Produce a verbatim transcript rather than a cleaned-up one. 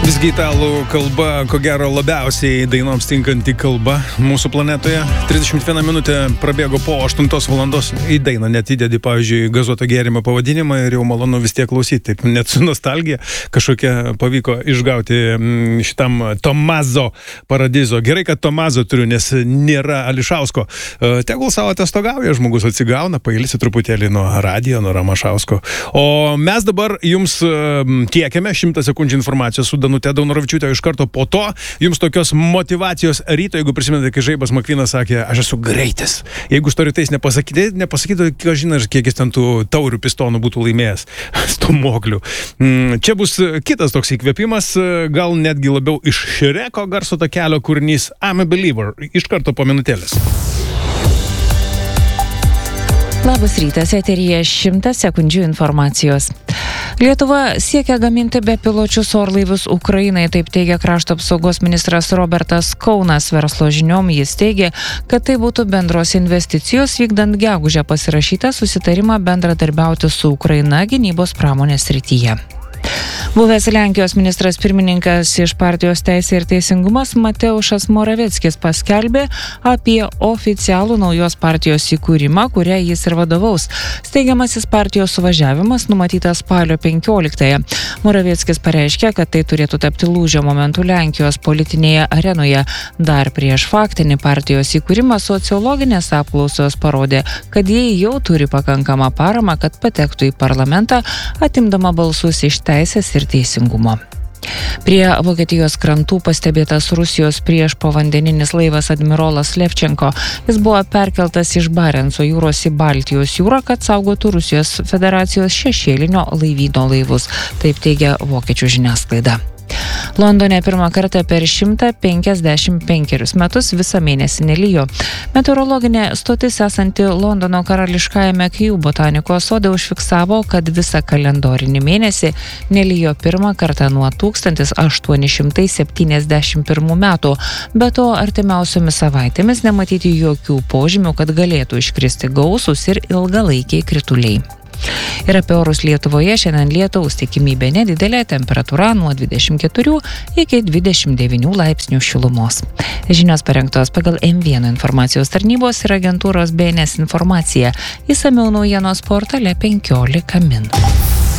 Visgi italų kalba, ko gero, labiausiai dainoms tinkanti kalba mūsų planetoje. trisdešimt viena minutė prabėgo po aštuntos valandos. Į dainą net įdedi, pavyzdžiui, gazuoto gėrimo pavadinimą ir jau malonu vis tiek klausyti. Taip, net su nostalgija kažkokia pavyko išgauti šitam Tomazo Paradiso. Gerai, kad Tomazo turiu, nes nėra Ališausko. Tegul savo atostogauja, žmogus atsigauna, pailsi truputėlį nuo radijo, nuo Ramašausko. O mes dabar jums tiekiame šimtą sekundžių informacijos su Danute Daunoravičiūtė iš karto po to. Jums tokios motyvacijos ryto, jeigu prisimenate, kai Žaibas Makvynas sakė, aš esu greitis. Jeigu to rytais nepasakyti, nepasakyti, ką žinai, kiek jis ten tų taurių pistonų būtų laimėjęs, stumoklių. Čia bus kitas toks įkvėpimas, gal netgi labiau iš Šreko garso takelio kūrinys I'm a Believer. Iš karto po minutėlės. Labas rytas, eteryje šimtas sekundžių informacijos. Lietuva siekia gaminti bepiločius orlaivius Ukrainai, taip teigia krašto apsaugos ministras Robertas Kaunas. Verslo žiniom jis teigia, kad tai būtų bendros investicijos vykdant gegužę pasirašytą susitarimą bendradarbiauti su Ukraina gynybos pramonės srityje. Buvęs Lenkijos ministras pirmininkas iš partijos Teisė ir Teisingumas Mateušas Moraveckis paskelbė apie oficialų naujos partijos įkūrimą, kurią jis ir vadovaus. Steigiamasis partijos suvažiavimas numatytas spalio penkioliktąją. Moraveckis pareiškė, kad tai turėtų tapti lūžio momentu Lenkijos politinėje arenoje. Dar prieš faktinį partijos įkūrimą sociologinės apklausos parodė, kad jie jau turi pakankamą paramą, kad patektų į parlamentą, atimdama balsus iš Teisės ir Teisingumo. Prie Vokietijos krantų pastebėtas Rusijos prieš povandeninis laivas admirolas Levčenko. Jis buvo perkeltas iš Barenco jūros į Baltijos jūrą, kad saugotų Rusijos federacijos šešėlinio laivyno laivus. Taip teigia vokiečių žiniasklaida. Londone pirmą kartą per šimtą penkiasdešimt penkerius metus visą mėnesį nelijo. Meteorologinė stotis esanti Londono karališkajame Kew botanikos sode užfiksavo, kad visą kalendorinį mėnesį nelijo pirmą kartą nuo tūkstantis aštuoni šimtai septyniasdešimt pirmų metų. Be to, artimiausiomis savaitėmis nematyti jokių požymių, kad galėtų iškristi gausūs ir ilgalaikiai krituliai. Ir apie orus Lietuvoje šiandien lietaus tikimybė nedidelė, temperatūra nuo dvidešimt keturių iki dvidešimt devynių laipsnių šilumos. Žinios parengtos pagal M vienas informacijos tarnybos ir agentūros B N S informaciją. Išsamiau naujienos portale penkiolika min.